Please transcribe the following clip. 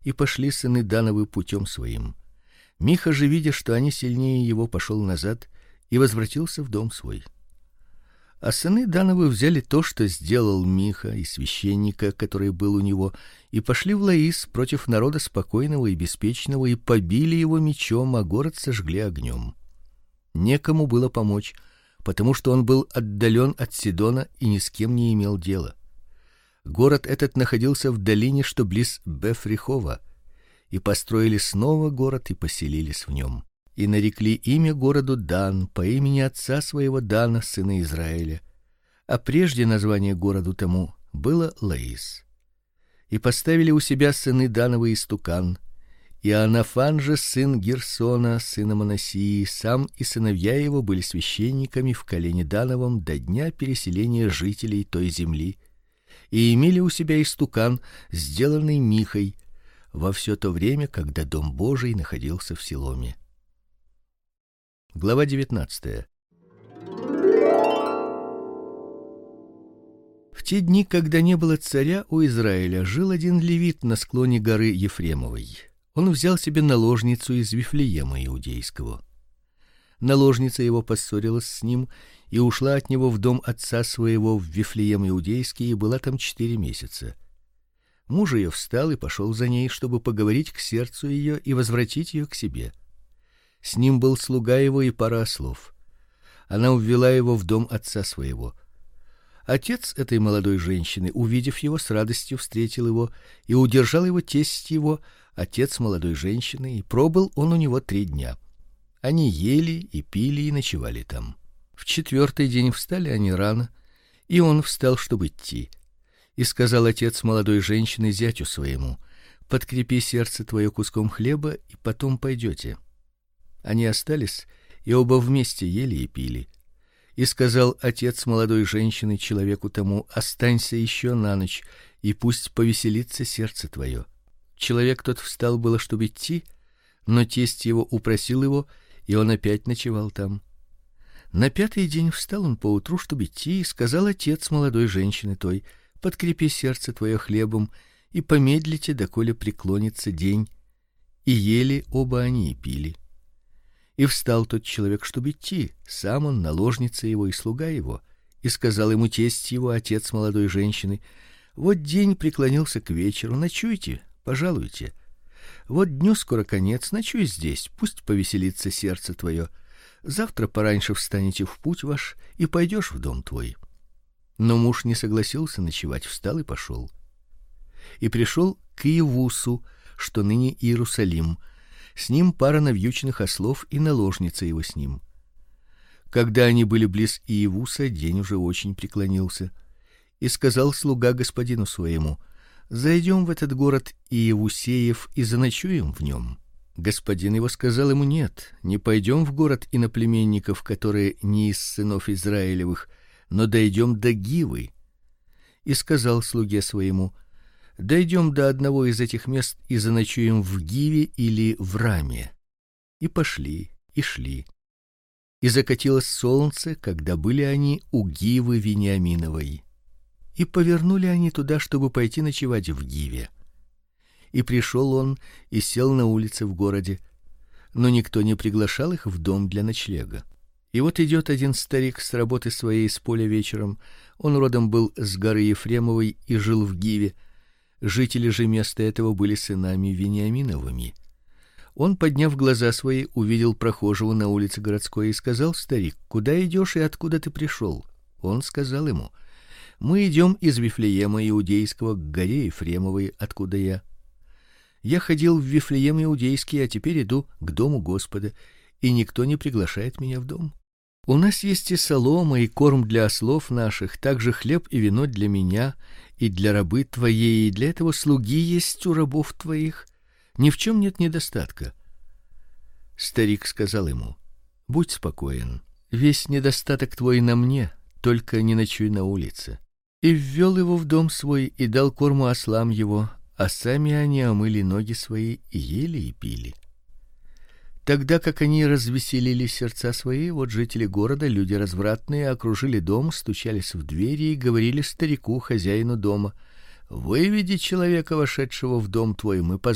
и пошли сыны Дановы путем своим. Миха же, видя, что они сильнее его, пошел назад и возвратился в дом свой. А сыны Дановы взяли то, что сделал Миха, и священника, который был у него, и пошли в Лаис против народа спокойного и беспечного, и побили его мечом, а город сожгли огнем. Некому было помочь, потому что он был отдален от Сидона и ни с кем не имел дела. Город этот находился в долине, что близ Бефрихова, и построили снова город и поселились в нем. И нарекли имя городу Дан по имени отца своего Дана, сына Израиля. А прежде название городу тому было Лаис. И поставили у себя сыны Дановы истукан, и Анафан же сын Герсона, сына Манассии, сам и сыновья его были священниками в колене Дановом до дня переселения жителей той земли, и имели у себя истукан, сделанный Михой, во все то время, когда дом Божий находился в Силоме. Глава 19. В те дни, когда не было царя у Израиля, жил один левит на склоне горы Ефремовой. Он взял себе наложницу из Вифлеема иудейского. Наложница его поссорилась с ним и ушла от него в дом отца своего в Вифлеем иудейский, и была там 4 месяца. Муж ее встал и пошел за ней, чтобы поговорить к сердцу ее и возвратить ее к себе. С ним был слуга его и пара ослов. Она увела его в дом отца своего. Отец этой молодой женщины, увидев его, с радостью встретил его, и удержал его тесть его, отец молодой женщины, и пробыл он у него 3 дня. Они ели и пили и ночевали там. В 4-й день встали они рано, и он встал, чтобы идти. И сказал отец молодой женщины зятю своему: подкрепи сердце твое куском хлеба, и потом пойдете. Они остались и оба вместе ели и пили. И сказал отец молодой женщины человеку тому: останься еще на ночь, и пусть повеселится сердце твое. Человек тот встал было, чтобы идти, но тесть его упросил его, и он опять ночевал там. На 5-й день встал он поутру, чтобы идти, и сказал отец молодой женщины той: подкрепи сердце твое хлебом, и помедлите, доколе преклонится день. И ели оба они и пили. И встал тот человек, чтобы идти, сам он, наложница его и слуга его, и сказал ему тесть его, отец молодой женщины: вот день преклонился к вечеру, ночуйте, пожалуйте. Вот дню скоро конец, ночуй здесь, пусть повеселится сердце твое. Завтра пораньше встанете в путь ваш и пойдешь в дом твой. Но муж не согласился ночевать, встал и пошел. И пришел к Иевусу, что ныне Иерусалим. С ним пара навьючных ослов и наложница его с ним. Когда они были близ Иевуса, день уже очень преклонился. И сказал слуга господину своему: зайдем в этот город Иевусеев и заночуем в нем. Господин его сказал ему: нет, не пойдем в город иноплеменников, которые не из сынов Израилевых, но дойдем до Гивы. И сказал слуге своему: дойдем до одного из этих мест и заночуем в Гиве или в Раме. И пошли, и шли. И закатилось солнце, когда были они у Гивы Вениаминовой. И повернули они туда, чтобы пойти ночевать в Гиве. И пришел он и сел на улице в городе, но никто не приглашал их в дом для ночлега. И вот идет один старик с работы своей с поля вечером. Он родом был с горы Ефремовой и жил в Гиве. Жители же места этого были сынами Вениаминовыми. Он, подняв глаза свои, увидел прохожего на улице городской и сказал: старик, куда идешь и откуда ты пришел? Он сказал ему: мы идем из Вифлеема иудейского к горе Ефремовой, откуда я. Я ходил в Вифлеем иудейский, а теперь иду к дому Господа, и никто не приглашает меня в дом. У нас есть и солома, и корм для ослов наших, также хлеб и вино для меня и для рабы твоей, и для этого слуги есть у рабов твоих. Ни в чем нет недостатка. Старик сказал ему: будь спокоен, весь недостаток твой на мне, только не ночуй на улице. И ввел его в дом свой и дал корму ослам его, а сами они омыли ноги свои и ели и пили. Тогда как они развеселили сердца свои, вот жители города, люди развратные, окружили дом, стучались в двери и говорили старику, хозяину дома: выведи человека, вошедшего в дом твой, мы